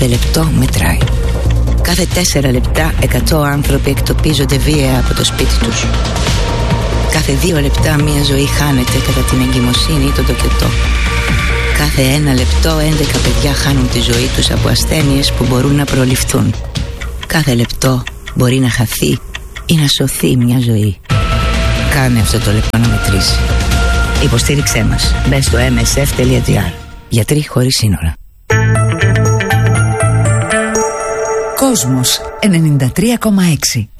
Κάθε λεπτό μετράει. Κάθε 4 λεπτά 100 άνθρωποι εκτοπίζονται βία από το σπίτι τους. Κάθε 2 λεπτά μια ζωή χάνεται κατά την εγκυμοσύνη ή τον τοκετό. Κάθε 1 λεπτό 11 παιδιά χάνουν τη ζωή τους από ασθένειες που μπορούν να προληφθούν. Κάθε λεπτό μπορεί να χαθεί ή να σωθεί μια ζωή. Κάνε αυτό το λεπτό να μετρήσει. Υποστήριξέ μας. Μπες στο msf.gr. Γιατροί χωρίς σύνορα. Κόσμος 93,6.